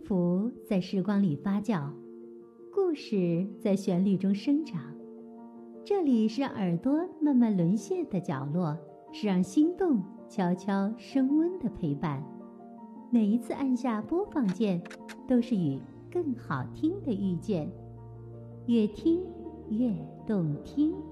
福在时光里发酵，故事在旋律中生长。这里是让耳朵慢慢沦陷的角落，是让心动悄悄升温的陪伴。每一次按下播放键，都是与更好听的遇见。越听越动听。